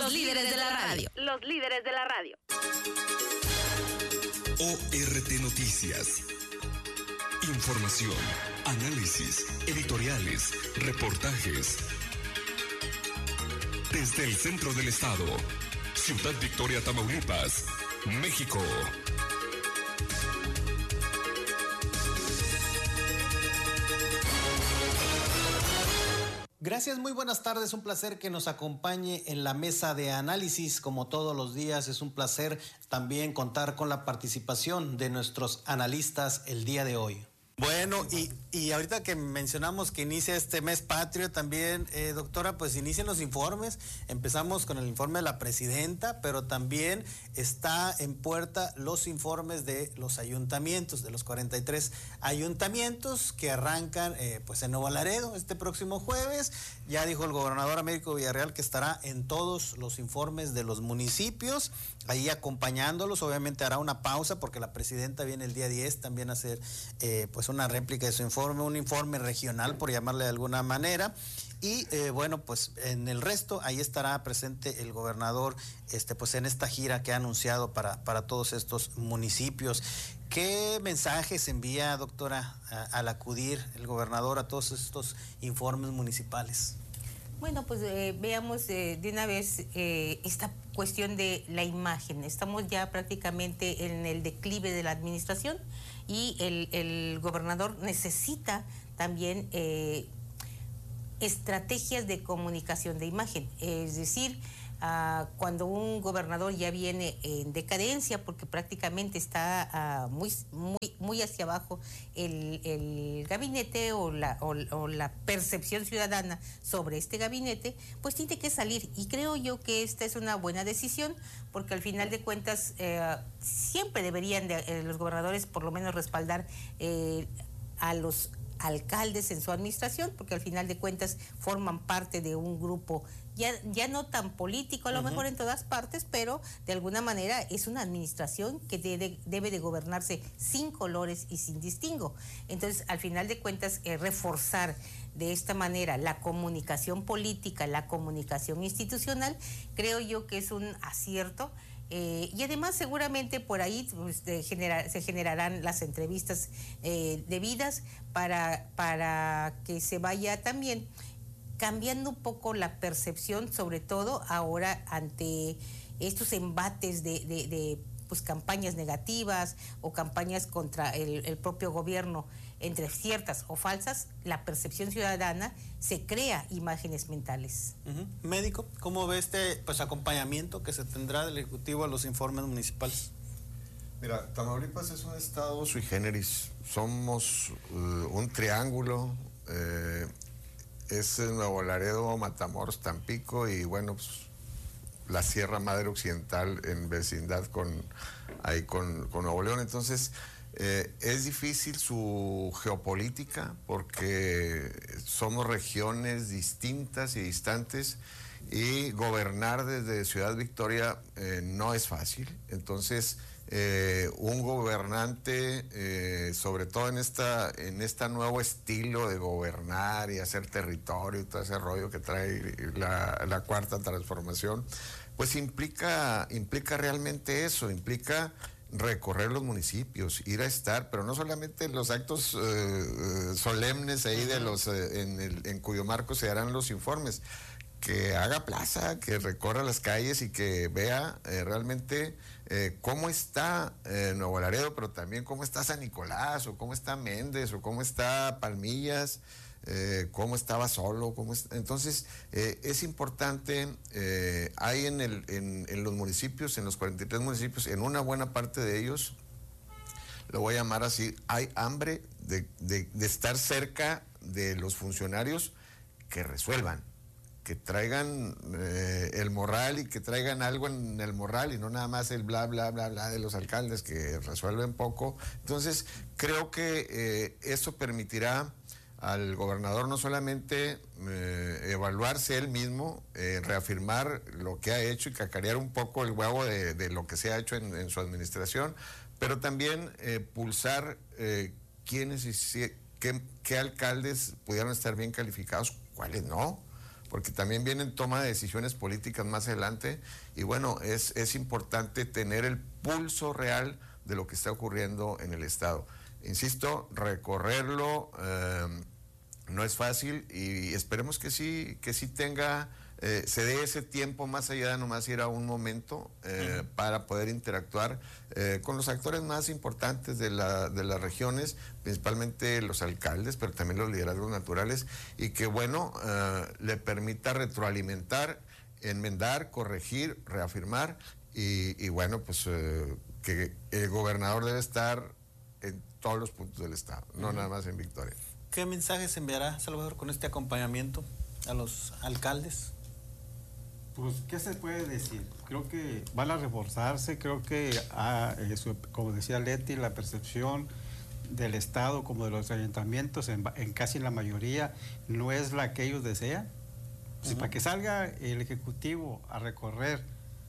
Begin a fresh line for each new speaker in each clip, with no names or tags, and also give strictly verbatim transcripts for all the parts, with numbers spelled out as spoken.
Los líderes de la radio.
Los líderes de la radio.
O R T Noticias. Información, análisis, editoriales, reportajes. Desde el centro del estado, Ciudad Victoria, Tamaulipas, México.
Gracias, muy buenas tardes, un placer que nos acompañe en la mesa de análisis, como todos los días. Es un placer también contar con la participación de nuestros analistas el día de hoy. Bueno, y, y ahorita que mencionamos que inicia este mes patrio también, eh, doctora, pues inician los informes. Empezamos con el informe de la presidenta, pero también está en puerta los informes de los ayuntamientos, de los cuarenta y tres ayuntamientos que arrancan eh, pues en Nuevo Laredo este próximo jueves. Ya dijo el gobernador Américo Villarreal que estará en todos los informes de los municipios, ahí acompañándolos. Obviamente hará una pausa porque la presidenta viene el día diez también a hacer eh, pues una réplica de su informe, un informe regional, por llamarle de alguna manera. Y eh, bueno, pues en el resto ahí estará presente el gobernador este pues en esta gira que ha anunciado para, para todos estos municipios. ¿Qué mensajes envía, doctora, a, al acudir el gobernador a todos estos informes municipales?
Bueno, pues eh, veamos eh, de una vez eh, esta cuestión de la imagen. Estamos ya prácticamente en el declive de la administración y el, el gobernador necesita también eh, estrategias de comunicación de imagen. Es decir, uh, cuando un gobernador ya viene en decadencia porque prácticamente está uh, muy, muy, muy hacia abajo el, el gabinete o la, o, o la percepción ciudadana sobre este gabinete, pues tiene que salir. Y creo yo que esta es una buena decisión porque al final de cuentas eh, siempre deberían de, eh, los gobernadores por lo menos respaldar eh, a los alcaldes en su administración, porque al final de cuentas forman parte de un grupo ya, ya no tan político a lo uh-huh. mejor en todas partes, pero de alguna manera es una administración que debe, debe de gobernarse sin colores y sin distingo. Entonces, al final de cuentas, eh, reforzar de esta manera la comunicación política, la comunicación institucional, creo yo que es un acierto. Eh, y además seguramente por ahí pues, de generar, se generarán las entrevistas eh, debidas para, para que se vaya también cambiando un poco la percepción, sobre todo ahora ante estos embates de, de, de pues, campañas negativas o campañas contra el, el propio gobierno, entre ciertas o falsas, la percepción ciudadana se crea imágenes mentales.
Uh-huh. Médico, ¿cómo ve este pues acompañamiento que se tendrá del Ejecutivo a los informes municipales?
Mira, Tamaulipas es un estado sui generis, somos uh, un triángulo, eh, es Nuevo Laredo, Matamoros, Tampico y bueno, pues, la Sierra Madre Occidental en vecindad con, ahí con, con Nuevo León. Entonces, eh, es difícil su geopolítica porque somos regiones distintas y distantes y gobernar desde Ciudad Victoria eh, no es fácil. Entonces, eh, un gobernante, eh, sobre todo en esta en este nuevo estilo de gobernar y hacer territorio y todo ese rollo que trae la, la cuarta transformación, pues implica, implica realmente eso, implica recorrer los municipios, ir a estar, pero no solamente los actos eh, solemnes ahí de los eh, en, el, en cuyo marco se harán los informes, que haga plaza, que recorra las calles y que vea eh, realmente eh, cómo está eh, Nuevo Laredo, pero también cómo está San Nicolás, o cómo está Méndez, o cómo está Palmillas, eh, cómo estaba Solo, cómo es, entonces eh, es importante, eh, hay en, el, en, en los municipios, en los cuarenta y tres municipios, en una buena parte de ellos, lo voy a llamar así, hay hambre de, de, de estar cerca de los funcionarios que resuelvan, que traigan eh, el morral y que traigan algo en el morral y no nada más el bla, bla, bla, bla de los alcaldes que resuelven poco. Entonces, creo que eh, eso permitirá al gobernador no solamente eh, evaluarse él mismo, eh, reafirmar lo que ha hecho y cacarear un poco el huevo de, de lo que se ha hecho en, en su administración, pero también eh, pulsar eh, quiénes y si, qué, qué alcaldes pudieron estar bien calificados, cuáles no. porque también vienen toma de decisiones políticas más adelante, y bueno, es, es importante tener el pulso real de lo que está ocurriendo en el Estado. Insisto, recorrerlo eh, no es fácil, y esperemos que sí, que sí tenga... Eh, se dé ese tiempo más allá de nomás ir a un momento eh, uh-huh. para poder interactuar eh, con los actores más importantes de, la, de las regiones, principalmente los alcaldes, pero también los liderazgos naturales, y que bueno, eh, le permita retroalimentar, enmendar, corregir, reafirmar, y, y bueno, pues eh, que el gobernador debe estar en todos los puntos del estado, no uh-huh. nada más en Victoria.
¿Qué mensajes enviará Salvador con este acompañamiento a los alcaldes?
Pues, ¿qué se puede decir? Creo que van a reforzarse, creo que, ah, eso, como decía Leti, la percepción del Estado como de los ayuntamientos, en, en casi la mayoría, no es la que ellos desean. Uh-huh. Si para que salga el Ejecutivo a recorrer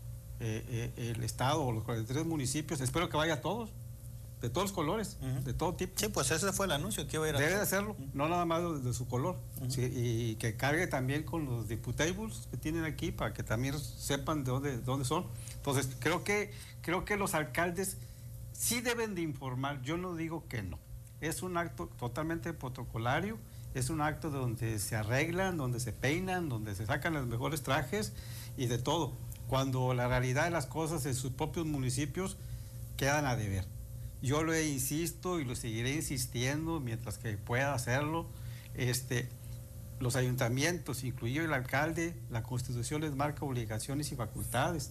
eh, eh, el Estado o los cuarenta y tres municipios, espero que vaya a todos, de todos los colores, uh-huh. de todo tipo.
Sí, pues ese fue el anuncio, que iba a ir a...
Debe de hacerlo, uh-huh. no nada más de, de su color, uh-huh. sí, y que cargue también con los diputables que tienen aquí para que también sepan de dónde, dónde son. Entonces, creo que, creo que los alcaldes sí deben de informar, yo no digo que no. Es un acto totalmente protocolario, es un acto donde se arreglan, donde se peinan, donde se sacan los mejores trajes y de todo, cuando la realidad de las cosas en sus propios municipios quedan a deber. Yo lo insisto y lo seguiré insistiendo mientras que pueda hacerlo. Este, los ayuntamientos, incluido el alcalde, la Constitución les marca obligaciones y facultades.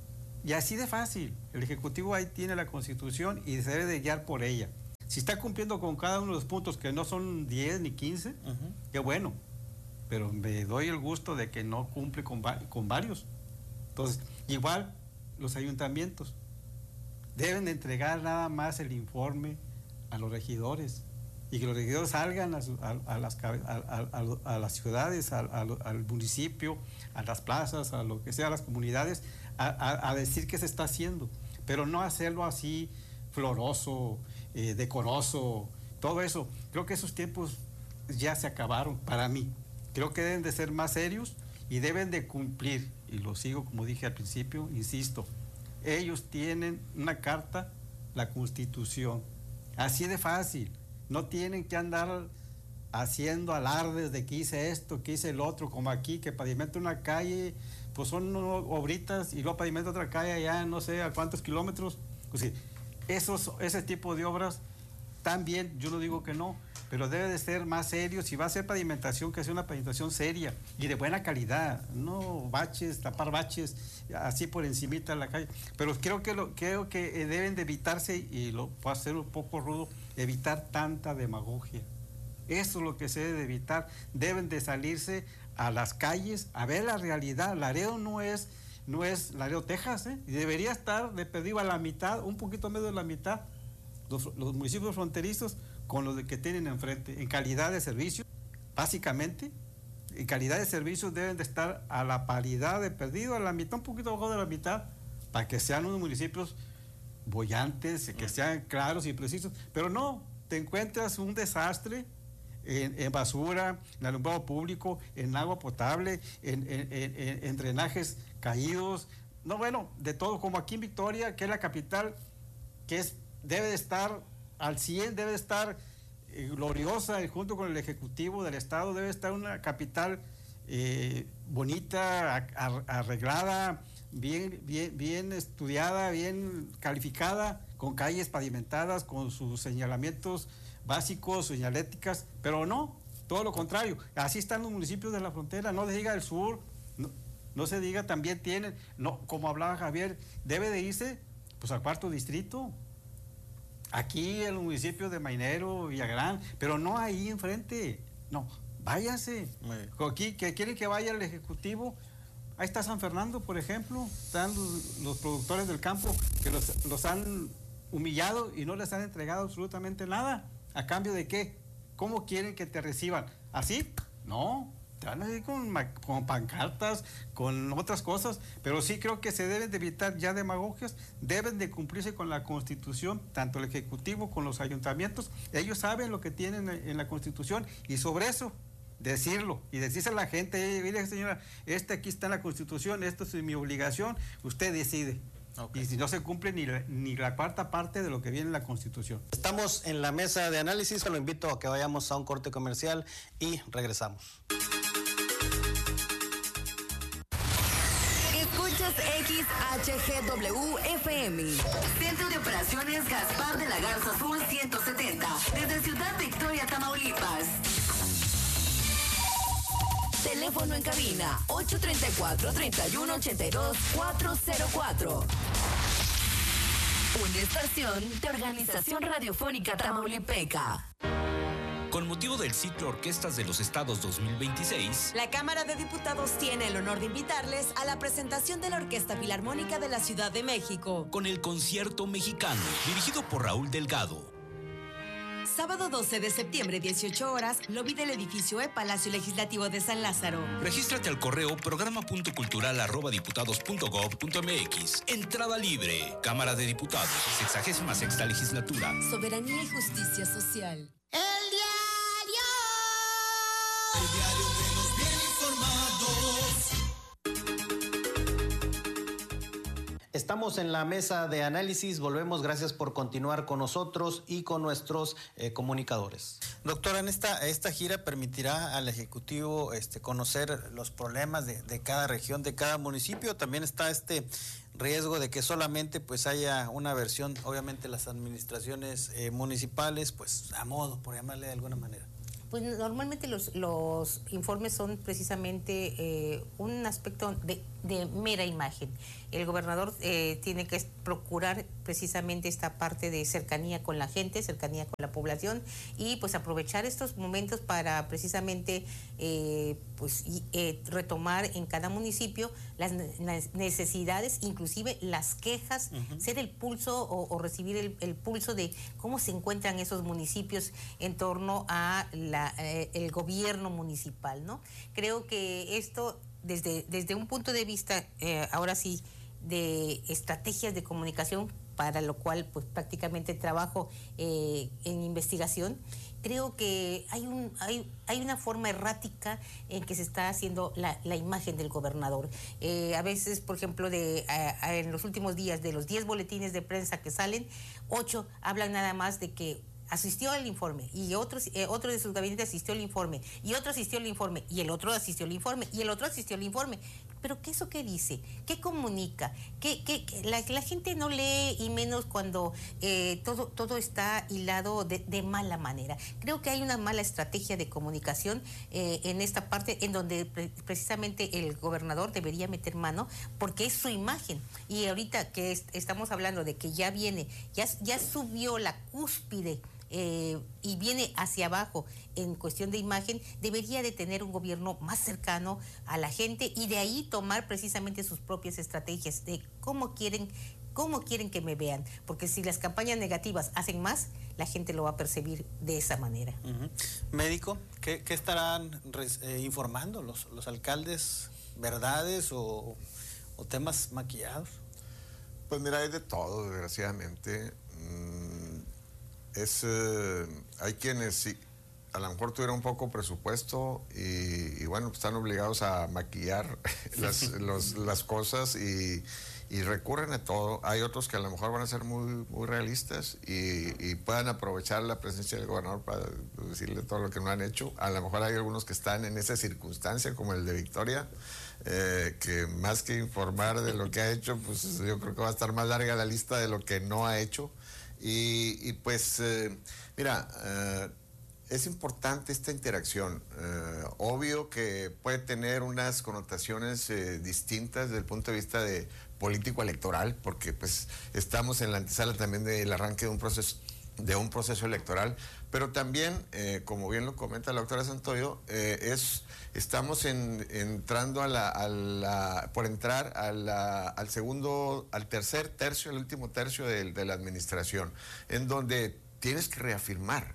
Y así de fácil. El Ejecutivo ahí tiene la Constitución y se debe de guiar por ella. Si está cumpliendo con cada uno de los puntos, que no son diez ni quince, uh-huh. qué bueno. Pero me doy el gusto de que no cumple con, con varios. Entonces, igual los ayuntamientos deben de entregar nada más el informe a los regidores y que los regidores salgan a, su, a, a, las, a, a, a las ciudades, a, a, al municipio, a las plazas, a lo que sea, a las comunidades, a, a, a decir qué se está haciendo, pero no hacerlo así floroso, eh, decoroso, todo eso. Creo que esos tiempos ya se acabaron para mí. Creo que deben de ser más serios y deben de cumplir, y lo sigo como dije al principio, insisto, ellos tienen una carta, la Constitución, así de fácil, no tienen que andar haciendo alardes de que hice esto, que hice el otro, como aquí, que pavimenta una calle, pues son obritas, y luego pavimenta otra calle allá, no sé a cuántos kilómetros. Pues sí, esos, ese tipo de obras, también, yo no digo que no, pero debe de ser más serio. Si va a ser pavimentación, que sea una pavimentación seria y de buena calidad, no baches, tapar baches así por encimita de la calle. Pero creo que lo, creo que deben de evitarse, y lo puedo hacer un poco rudo, evitar tanta demagogia. Eso es lo que se debe de evitar. Deben de salirse a las calles a ver la realidad. Laredo no es, no es Laredo, Texas, ¿eh? Y debería estar de perdido a la mitad, un poquito menos de la mitad, los, los municipios fronterizos con los que tienen enfrente, en calidad de servicio, básicamente, en calidad de servicios deben de estar a la paridad de perdido, a la mitad, un poquito abajo de la mitad, para que sean unos municipios bollantes, que sean claros y precisos, pero no, te encuentras un desastre en, en basura, en alumbrado público, en agua potable, en, en, en, en drenajes caídos, no, bueno, de todo, como aquí en Victoria, que es la capital, que es, debe de estar al cien, debe estar eh, gloriosa, y junto con el Ejecutivo del Estado debe estar una capital eh, bonita, a, a, arreglada, bien, bien, bien estudiada, bien calificada, con calles pavimentadas, con sus señalamientos básicos, señaléticas, pero no, todo lo contrario. Así están los municipios de la frontera, no se diga el sur, no, no se diga, también tienen, no, como hablaba Javier, debe de irse pues al cuarto distrito. Aquí en los municipios de Mainero, Villagrán, pero no ahí enfrente, no, váyanse. Aquí, que quieren que vaya el Ejecutivo, ahí está San Fernando, por ejemplo, están los, los productores del campo que los, los han humillado y no les han entregado absolutamente nada. ¿A cambio de qué? ¿Cómo quieren que te reciban? ¿Así? No. Te van a decir con, con pancartas, con otras cosas, pero sí creo que se deben de evitar ya demagogias, deben de cumplirse con la Constitución, tanto el Ejecutivo como los ayuntamientos. Ellos saben lo que tienen en la Constitución y sobre eso decirlo y decirse a la gente, eh, mire señora, este aquí está en la Constitución, esto es mi obligación, usted decide. Okay. Y si no se cumple ni la, ni la cuarta parte de lo que viene en la Constitución.
Estamos en la mesa de análisis, lo invito a que vayamos a un corte comercial y regresamos.
Escuchas X H G W F M. Centro de Operaciones Gaspar de la Garza Sur ciento setenta. Desde Ciudad Victoria, Tamaulipas. Teléfono en cabina ocho tres cuatro, tres uno ocho dos, cuatro cero cuatro. Una estación de Organización Radiofónica Tamaulipeca.
Con motivo del ciclo Orquestas de los Estados dos mil veintiséis,
la Cámara de Diputados tiene el honor de invitarles a la presentación de la Orquesta Filarmónica de la Ciudad de México.
Con el Concierto Mexicano, dirigido por Raúl Delgado.
Sábado doce de septiembre, dieciocho horas, lobby del edificio E, Palacio Legislativo de San Lázaro.
Regístrate al correo programa.cultural arroba diputados punto gob punto mx. Entrada libre. Cámara de Diputados, sexagésima sexta legislatura.
Soberanía y justicia social.
El diario.
El diario de los bien informados.
Estamos en la mesa de análisis, volvemos, gracias por continuar con nosotros y con nuestros eh, comunicadores. Doctora, en esta, esta gira permitirá al Ejecutivo este, conocer los problemas de, de cada región, de cada municipio. También está este riesgo de que solamente pues haya una versión, obviamente las administraciones eh, municipales, pues a modo, por llamarle de alguna manera.
Pues normalmente los, los informes son precisamente eh, un aspecto de, de mera imagen. El gobernador eh, tiene que procurar precisamente esta parte de cercanía con la gente, cercanía con la población y pues aprovechar estos momentos para precisamente eh, pues y, eh, retomar en cada municipio las, las necesidades, inclusive las quejas, uh-huh. ser el pulso o, o recibir el, el pulso de cómo se encuentran esos municipios en torno a la, eh, el gobierno municipal, ¿no? Creo que esto desde, desde un punto de vista, eh, ahora sí, de estrategias de comunicación, para lo cual pues prácticamente trabajo eh, en investigación, creo que hay un hay, hay una forma errática en que se está haciendo la, la imagen del gobernador. Eh, a veces, por ejemplo, de a, a, en los últimos días, de los diez boletines de prensa que salen, ocho hablan nada más de que asistió al informe y otros, eh, otro de sus gabinetes asistió al informe y otro asistió al informe y el otro asistió al informe y el otro asistió al informe. Pero ¿qué eso qué dice? ¿Qué comunica? ¿Qué, qué, qué? La, la gente no lee y menos cuando eh, todo, todo está hilado de, de mala manera. Creo que hay una mala estrategia de comunicación eh, en esta parte en donde pre precisamente el gobernador debería meter mano porque es su imagen. Y ahorita que est estamos hablando de que ya viene, ya, ya subió la cúspide Eh, y viene hacia abajo en cuestión de imagen, debería de tener un gobierno más cercano a la gente y de ahí tomar precisamente sus propias estrategias de cómo quieren, cómo quieren que me vean, porque si las campañas negativas hacen más, la gente lo va a percibir de esa manera.
Uh-huh. Médico, ¿qué, qué estarán eh, informando los, los alcaldes? ¿Verdades o, o temas maquillados?
Pues mira, hay de todo, desgraciadamente. Mm, Es, eh, hay quienes sí, a lo mejor tuvieron un poco presupuesto y, y bueno, pues están obligados a maquillar las, los, las cosas y, y recurren a todo. Hay otros que a lo mejor van a ser muy, muy realistas y, y puedan aprovechar la presencia del gobernador para decirle todo lo que no han hecho. A lo mejor hay algunos que están en esa circunstancia, como el de Victoria, eh, que más que informar de lo que ha hecho, pues yo creo que va a estar más larga la lista de lo que no ha hecho. Y, y pues, eh, mira, eh, es importante esta interacción. Eh, obvio que puede tener unas connotaciones eh, distintas desde el punto de vista de político-electoral, porque pues estamos en la antesala también del arranque de un proceso, de un proceso electoral, pero también, eh, como bien lo comenta la doctora Santoyo, eh, es, estamos en, entrando a la, a la, por entrar a la, al segundo, al tercer tercio, el último tercio de, de la administración, en donde tienes que reafirmar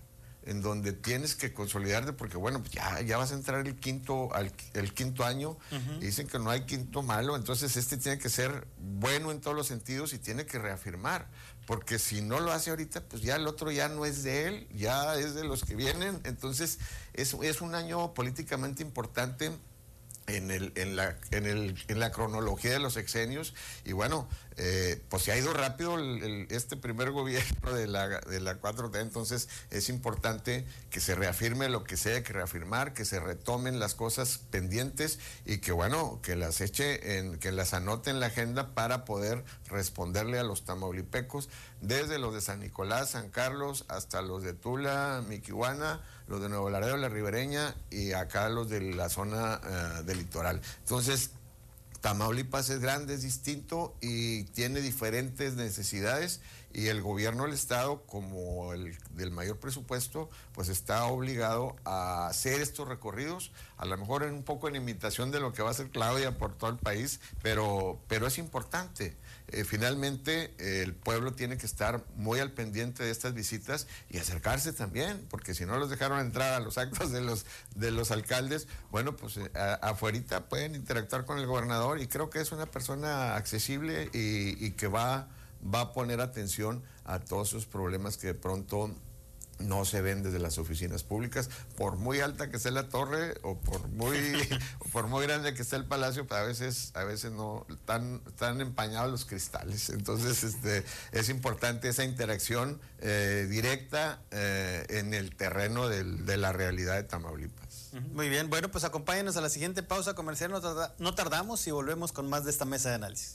en donde tienes que consolidarte, porque bueno, pues ya, ya vas a entrar el quinto, al, el quinto año, uh-huh. y dicen que no hay quinto malo, entonces este tiene que ser bueno en todos los sentidos y tiene que reafirmar, porque si no lo hace ahorita, pues ya el otro ya no es de él, ya es de los que vienen, entonces es, es un año políticamente importante en el, en la, en el, en la cronología de los sexenios, y bueno, eh, pues se ha ido rápido el, el, este primer gobierno de la, de la cuatro T, entonces es importante que se reafirme lo que sea que reafirmar, que se retomen las cosas pendientes y que bueno, que las eche, en, que las anote en la agenda para poder responderle a los tamaulipecos, desde los de San Nicolás, San Carlos, hasta los de Tula, Miquihuana, los de Nuevo Laredo, La Ribereña, y acá los de la zona uh, del litoral. Entonces, Tamaulipas es grande, es distinto y tiene diferentes necesidades, y el gobierno del estado, como el del mayor presupuesto, pues está obligado a hacer estos recorridos, a lo mejor en un poco en imitación de lo que va a hacer Claudia por todo el país, pero, pero es importante. Eh, finalmente eh, el pueblo tiene que estar muy al pendiente de estas visitas y acercarse también, porque si no los dejaron entrar a los actos de los, de los alcaldes, bueno, pues eh, afuerita pueden interactuar con el gobernador, y creo que es una persona accesible y, y que va, va a poner atención a todos esos problemas que de pronto no se ven desde las oficinas públicas, por muy alta que esté la torre o por muy o por muy grande que esté el palacio, pues a veces a veces no están, están empañados los cristales. Entonces este es importante esa interacción eh, directa eh, en el terreno del, de la realidad de Tamaulipas.
Muy bien, bueno, pues acompáñenos a la siguiente pausa comercial, no, tarda, no tardamos y volvemos con más de esta mesa de análisis.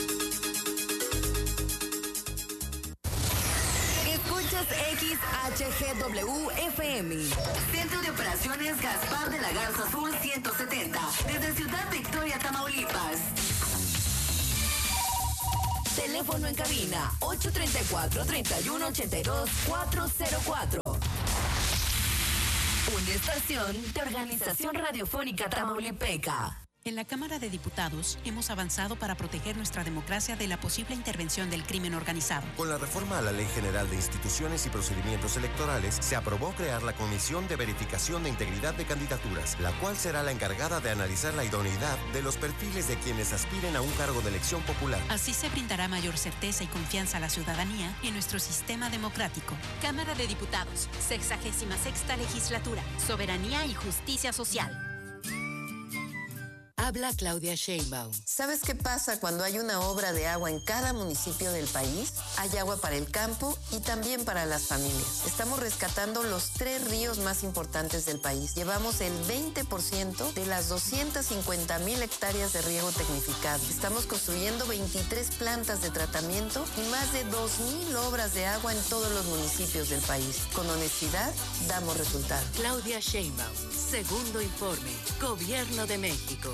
X H G W F M. Centro de Operaciones Gaspar de la Garza Sur ciento setenta. Desde Ciudad Victoria, Tamaulipas. Teléfono en cabina ocho tres cuatro, tres uno ocho dos, cuatro cero cuatro. Una estación de Organización Radiofónica Tamaulipeca.
En la Cámara de Diputados hemos avanzado para proteger nuestra democracia de la posible intervención del crimen organizado.
Con la reforma a la Ley General de Instituciones y Procedimientos Electorales, se aprobó crear la Comisión de Verificación de Integridad de Candidaturas, la cual será la encargada de analizar la idoneidad de los perfiles de quienes aspiren a un cargo de elección popular.
Así se brindará mayor certeza y confianza a la ciudadanía en nuestro sistema democrático.
Cámara de Diputados, sexagésima sexta legislatura, soberanía y justicia social.
Habla Claudia Sheinbaum. ¿Sabes qué pasa cuando hay una obra de agua en cada municipio del país? Hay agua para el campo y también para las familias. Estamos rescatando los tres ríos más importantes del país. Llevamos el veinte por ciento de las doscientas cincuenta mil hectáreas de riego tecnificado. Estamos construyendo veintitrés plantas de tratamiento y más de dos mil obras de agua en todos los municipios del país. Con honestidad, damos resultados.
Claudia Sheinbaum, segundo informe, Gobierno de México.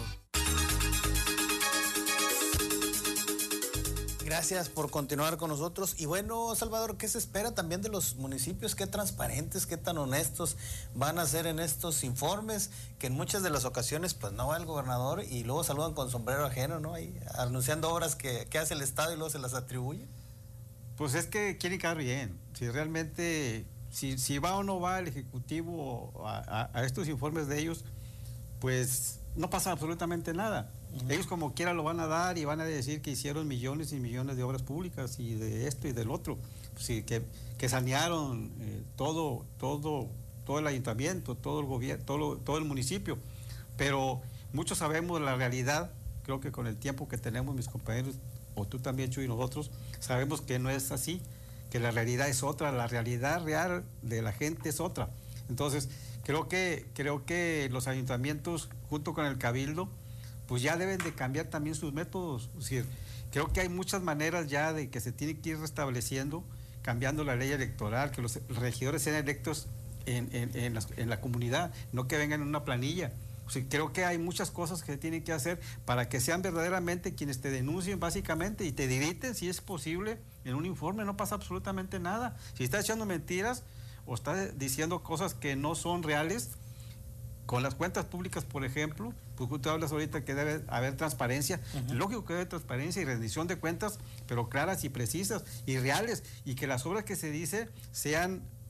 Gracias por continuar con nosotros. Y bueno, Salvador, ¿qué se espera también de los municipios? ¿Qué transparentes, qué tan honestos van a ser en estos informes? Que en muchas de las ocasiones pues no va el gobernador y luego saludan con sombrero ajeno, ¿no? Ahí anunciando obras que, que hace el Estado y luego se las atribuye.
Pues es que quieren quedar bien. Si realmente, si, si va o no va el Ejecutivo a, a, a estos informes de ellos, pues no pasa absolutamente nada. Uh-huh. Ellos como quiera lo van a dar y van a decir que hicieron millones y millones de obras públicas y de esto y del otro. Pues sí, que, que sanearon eh, todo, todo, todo el ayuntamiento, todo el gobierno, todo, todo el municipio. Pero muchos sabemos la realidad. Creo que con el tiempo que tenemos mis compañeros, o tú también, Chuy, y nosotros, sabemos que no es así, que la realidad es otra, la realidad real de la gente es otra. Entonces, creo que, creo que los ayuntamientos, junto con el Cabildo, pues ya deben de cambiar también sus métodos. Es decir, creo que hay muchas maneras ya de que se tiene que ir restableciendo, cambiando la ley electoral, que los regidores sean electos en, en, en, las, en la comunidad, no que vengan en una planilla. O sea, creo que hay muchas cosas que se tienen que hacer para que sean verdaderamente quienes te denuncien básicamente y te diriten, si es posible, en un informe. No pasa absolutamente nada. Si estás echando mentiras o estás diciendo cosas que no son reales, con las cuentas públicas, por ejemplo, pues tú hablas ahorita que debe haber transparencia. Uh-huh. Lógico que debe haber transparencia y rendición de cuentas, pero claras y precisas y reales, y que las obras que se dice sean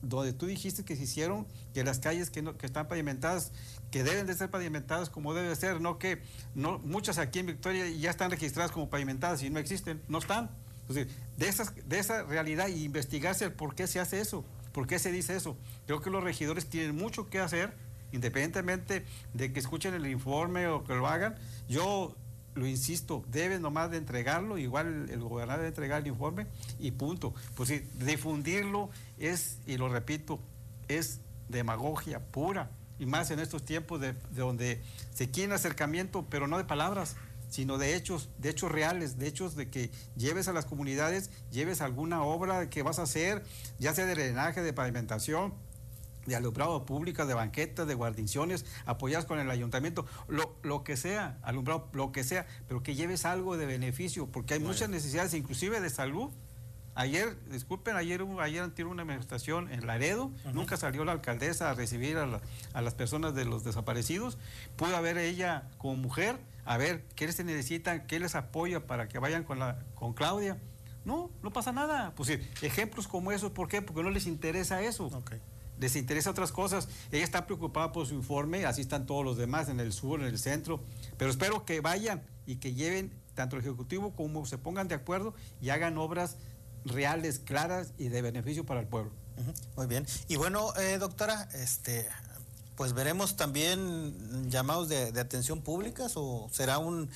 donde tú dijiste que se hicieron, que las calles que, no, que están pavimentadas, que deben de ser pavimentadas como debe ser, no que no muchas aquí en Victoria ya están registradas como pavimentadas y no existen, no están. Entonces, de, esas, de esa realidad y investigarse el por qué se hace eso, por qué se dice eso. Creo que los regidores tienen mucho que hacer, independientemente de que escuchen el informe o que lo hagan. Yo lo insisto, deben nomás de entregarlo, igual el, el gobernador debe entregar el informe y punto. Pues sí, difundirlo es, y lo repito, es demagogia pura, y más en estos tiempos de, de donde se quiere acercamiento, pero no de palabras, sino de hechos, de hechos reales, de hechos de que lleves a las comunidades, lleves alguna obra que vas a hacer, ya sea de drenaje, de pavimentación, de alumbrado público, de banquetas, de guarniciones, apoyadas con el ayuntamiento, lo, lo que sea, alumbrado, lo que sea, pero que lleves algo de beneficio, porque hay bueno. muchas necesidades, inclusive de salud. Ayer, disculpen, ayer, ayer tuve una manifestación en Laredo, uh-huh. nunca salió la alcaldesa a recibir a, la, a las personas de los desaparecidos, pudo haber ella como mujer, a ver qué les necesitan, qué les apoya para que vayan con, la, con Claudia. No, no pasa nada. Pues sí, ejemplos como esos, ¿por qué? Porque no les interesa eso. Okay. Les interesa otras cosas. Ella está preocupada por su informe, así están todos los demás en el sur, en el centro, pero espero que vayan y que lleven tanto el Ejecutivo como se pongan de acuerdo y hagan obras reales, claras y de beneficio para el pueblo.
Uh-huh. Muy bien. Y bueno, eh, doctora, este, pues veremos también llamados de, de atención públicas, o será un,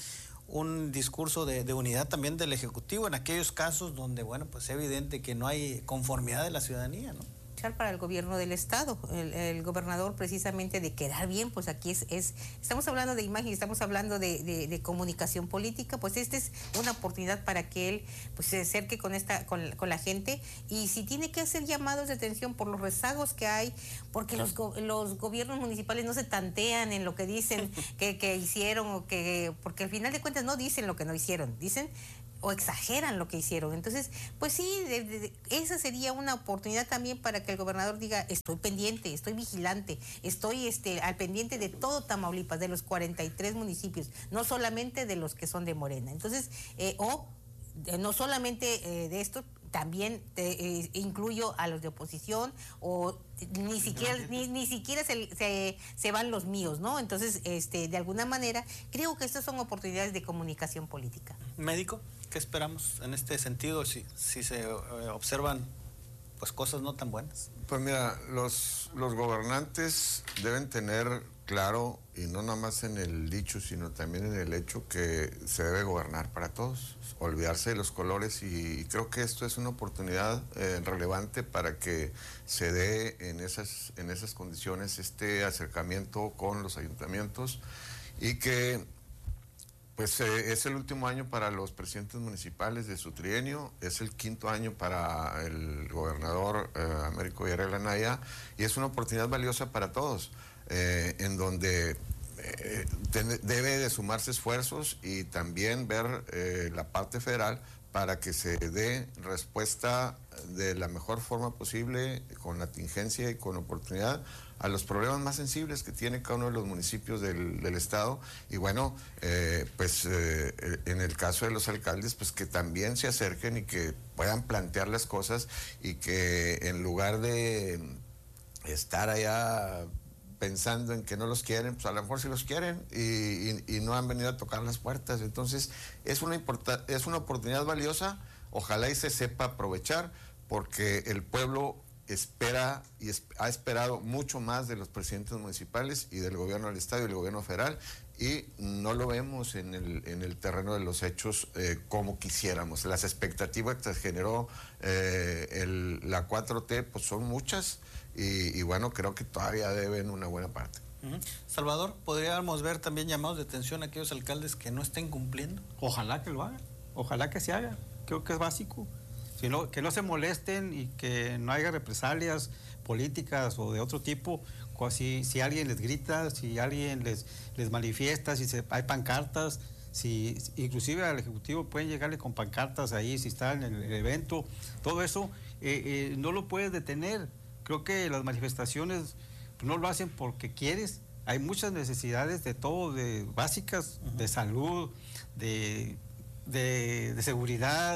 un discurso de, de unidad también del Ejecutivo en aquellos casos donde, bueno, pues es evidente que no hay conformidad de la ciudadanía, ¿no?
Para el gobierno del estado, el, el gobernador precisamente de quedar bien, pues aquí es, es estamos hablando de imagen, estamos hablando de, de, de comunicación política, pues esta es una oportunidad para que él pues se acerque con esta con, con la gente, y si tiene que hacer llamados de atención por los rezagos que hay, porque los, los gobiernos municipales no se tantean en lo que dicen que, que hicieron, o que porque al final de cuentas no dicen lo que no hicieron, dicen o exageran lo que hicieron. Entonces, pues sí, de, de, de, esa sería una oportunidad también para que el gobernador diga, estoy pendiente, estoy vigilante, estoy este, al pendiente de todo Tamaulipas, de los cuarenta y tres municipios, no solamente de los que son de Morena. Entonces, eh, o eh, no solamente eh, de esto, también te, eh, incluyo a los de oposición, o ni siquiera ni, ni siquiera se, se, se van los míos, ¿no? Entonces, este, de alguna manera, creo que estas son oportunidades de comunicación política.
Médico, ¿qué esperamos en este sentido si, si se eh, observan pues cosas no tan buenas?
Pues mira, los, los gobernantes deben tener claro, y no nada más en el dicho, sino también en el hecho, que se debe gobernar para todos, olvidarse de los colores, y creo que esto es una oportunidad eh, relevante para que se dé en esas, en esas condiciones este acercamiento con los ayuntamientos, y que pues eh, es el último año para los presidentes municipales de su trienio, es el quinto año para el gobernador eh, Américo Villarreal Anaya, y es una oportunidad valiosa para todos. Eh, en donde eh, ten, debe de sumarse esfuerzos y también ver eh, la parte federal para que se dé respuesta de la mejor forma posible, con la tingencia y con oportunidad, a los problemas más sensibles que tiene cada uno de los municipios del, del estado. Y bueno, eh, pues eh, en el caso de los alcaldes, pues que también se acerquen y que puedan plantear las cosas, y que en lugar de estar allá pensando en que no los quieren, pues a lo mejor sí los quieren, y, y, y no han venido a tocar las puertas. Entonces es una, es una oportunidad valiosa, ojalá y se sepa aprovechar, porque el pueblo espera y es, ha esperado mucho más de los presidentes municipales y del gobierno del estado y del gobierno federal, y no lo vemos en el, en el terreno de los hechos eh, como quisiéramos. Las expectativas que se generó eh, el, la cuatro T pues son muchas, y, y bueno, creo que todavía deben una buena parte.
Uh-huh. Salvador, ¿podríamos ver también llamados de atención a aquellos alcaldes que no estén cumpliendo?
Ojalá que lo hagan, ojalá que se haga, creo que es básico. Si no, que no se molesten y que no haya represalias políticas o de otro tipo, si, si alguien les grita, si alguien les, les manifiesta, si se, hay pancartas, si inclusive al Ejecutivo pueden llegarle con pancartas ahí, si está en el evento, todo eso eh, eh, no lo puedes detener. Creo que las manifestaciones no lo hacen porque quieres. Hay muchas necesidades de todo, de básicas, uh-huh. de salud, de, de, de seguridad,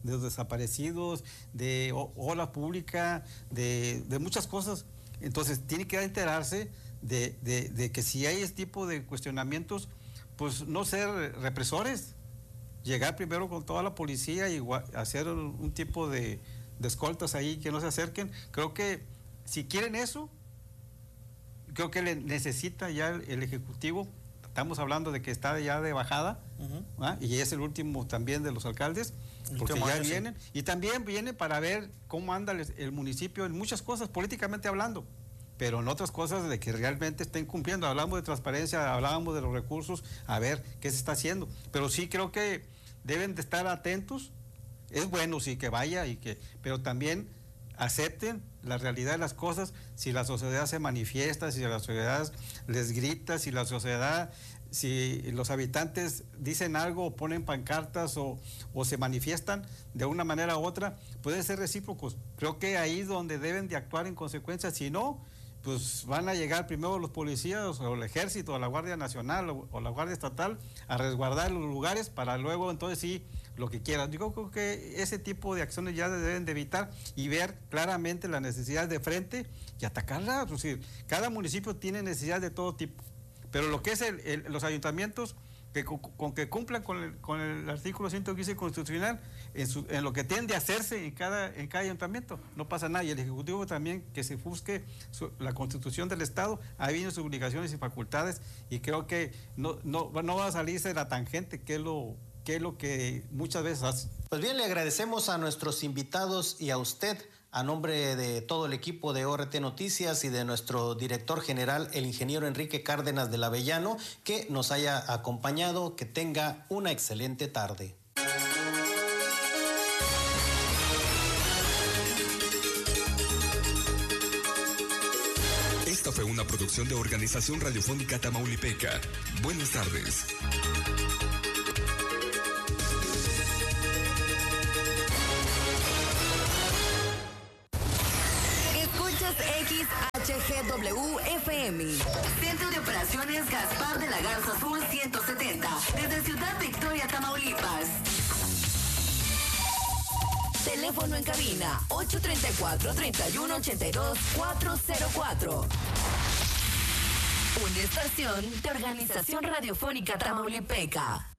de los desaparecidos, de obra pública, de, de muchas cosas. Entonces tiene que enterarse de, de, de que si hay este tipo de cuestionamientos, pues no ser represores, llegar primero con toda la policía y hacer un, un tipo de, de escoltas ahí que no se acerquen. Creo que si quieren eso, creo que le necesita ya el, el Ejecutivo. Estamos hablando de que está ya de bajada, uh-huh. ¿ah? Y es el último también de los alcaldes, porque ya vienen, sí. Y también viene para ver cómo anda el, el municipio en muchas cosas, políticamente hablando, pero en otras cosas de que realmente estén cumpliendo. Hablamos de transparencia, hablábamos de los recursos, a ver qué se está haciendo, pero sí creo que deben de estar atentos. Es bueno sí que vaya, y que, pero también acepten la realidad de las cosas. Si la sociedad se manifiesta, si la sociedad les grita, si la sociedad, si los habitantes dicen algo o ponen pancartas o, o se manifiestan de una manera u otra, pueden ser recíprocos. Creo que ahí es donde deben de actuar en consecuencia. Si no, pues van a llegar primero los policías o el ejército o la Guardia Nacional o, o la Guardia Estatal a resguardar los lugares para luego entonces sí lo que quieran. Yo creo que ese tipo de acciones ya deben de evitar y ver claramente las necesidades de frente y atacarlas. Es decir, cada municipio tiene necesidades de todo tipo, pero lo que es el, el, los ayuntamientos, que con, con que cumplan con el, con el artículo ciento quince constitucional, en, su, en lo que tiende a hacerse en cada, en cada ayuntamiento, no pasa nada. Y el Ejecutivo también, que se busque su, la Constitución del Estado, ahí vienen sus obligaciones y facultades, y creo que no, no, no va a salirse de la tangente, que es lo... que es lo que muchas veces hace.
Pues bien, le agradecemos a nuestros invitados y a usted, a nombre de todo el equipo de O R T Noticias y de nuestro director general, el ingeniero Enrique Cárdenas del Avellano, que nos haya acompañado. Que tenga una excelente tarde.
Esta fue una producción de Organización Radiofónica Tamaulipeca. Buenas tardes.
X H G W F M. Centro de Operaciones Gaspar de la Garza Sur ciento setenta. Desde Ciudad Victoria, Tamaulipas. Teléfono en cabina ocho tres cuatro, tres uno ocho dos, cuatro cero cuatro. Una estación de Organización Radiofónica Tamaulipeca.